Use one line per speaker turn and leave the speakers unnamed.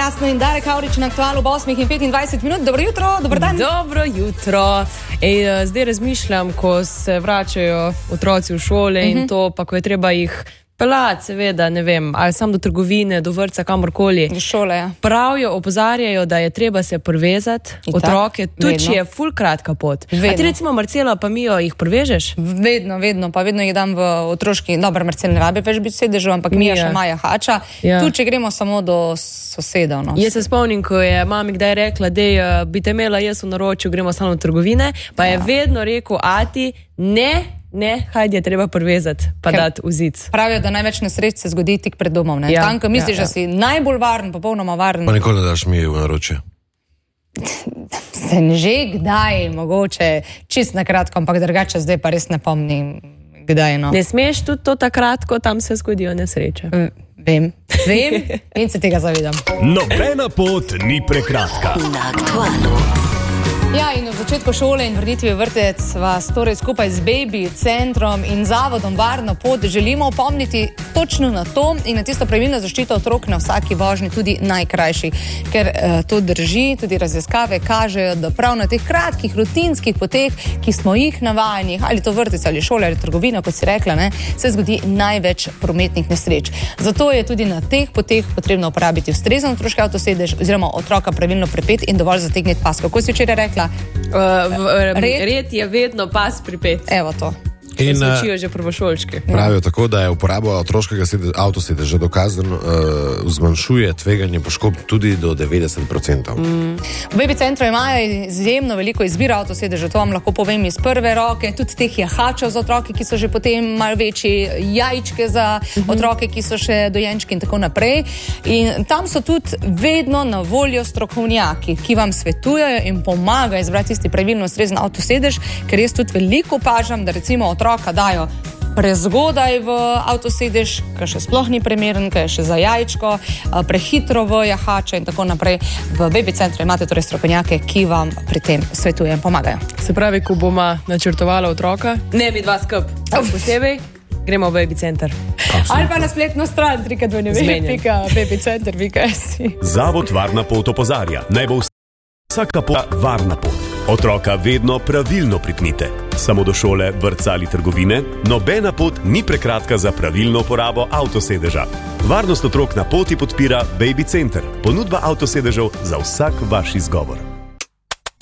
Jasno in Darek Avrič na aktualu ob 8:25. Dobro jutro, dober dan.
Dobro jutro. Zdaj razmišljam, ko se vračajo otroci v šole in to, pa ko je treba jih pelati, seveda, ne vem, ali sam do trgovine, do vrtca, kamorkoli.
Do šole, ja.
Pravijo, opozarjajo, da je treba se privezati otroke, tudi če je ful kratka pot.
Vedno.
A ti recimo Marcela pa Mijo jih privežeš?
Vedno, pa vedno jih dam v otroški, dobro, Marcel ne rabi več biti sedežu, ampak Mija še Maja Hača.
Ja.
Tu, če gremo samo do sosedov. No.
Jaz se spomnim, ko je mami kdaj rekla, da bi te imela jaz v naročju, gremo samo v trgovine, pa je vedno rekel ati, ne, hajde, je treba privezati, pa dati v zic.
Pravijo, da največ nesreč se zgodi tik pred domom. Ne? Tam, ko misliš, da si najbolj varen, popolnoma varen.
Pa nikoli ne daš mi v naročje.
Se že kdaj, mogoče, čist na kratko, ampak drugače zdaj pa res ne pomnim, kdaj. No.
Ne smeš tudi to takrat, ko tam se zgodijo nesreče.
Vem in se tega zavedam.
Nobena pot ni prekratka.
Na aktualu.
Ja, in v začetku šole in vrnitvi v vrtec vas torej skupaj z Baby centrom in zavodom Varna pot želimo opomniti točno na to in na tisto pravilno zaščito otrok na vsaki vožnji, tudi najkrajši. Ker to drži, tudi raziskave kažejo, da prav na teh kratkih rutinskih poteh, ki smo jih navajeni, ali to vrtec ali šole ali trgovina, kot si rekla, ne, se zgodi največ prometnih nesreč. Zato je tudi na teh poteh potrebno uporabiti ustrezen otroški avtosedež oziroma otroka pravilno pripet in dovolj zategniti pas. Kako si včeraj rekla?
Red je vedno pas pripet.
Evo to.
In
se učijo že prvošolčki.
pravijo tako, da je uporaba otroškega avtosedeža dokazano zmanjšuje tveganje poškodb tudi do 90%.
V Baby centru imajo izjemno veliko izbiro avtosedeža, to vam lahko povem iz prve roke, tudi teh jahačev za otroke, ki so že potem malo večji, jajčke za otroke, ki so še dojenčki in tako naprej. In tam so tudi vedno na voljo strokovnjaki, ki vam svetujejo in pomagajo izbrati tisti pravilno ustrezen avtosedež, ker jaz tudi veliko opažam, da recimo otroka dajo prezgodaj v avtosedež, ki še sploh ni primeren, ki je še za jajčko, prehitro v jahače in tako naprej. V Baby centru imate torej strokovnjake, ki vam pri tem svetujejo in pomagajo.
Se pravi, ko bomo načrtovala otroka, ne bi dva skup, posebej gremo v Baby center.
Ali pa na spletno stran www.babycenter.si.
Zavod Varna pot opozarja, naj bo vsaka pot varna pot. Otroka vedno pravilno pripnite. Samo do šole, vrtca ali trgovine, nobena pot ni prekratka za pravilno uporabo avtosedeža. Varnost otrok na poti podpira Baby center, ponudba avtosedežev za vsak vaš izgovor.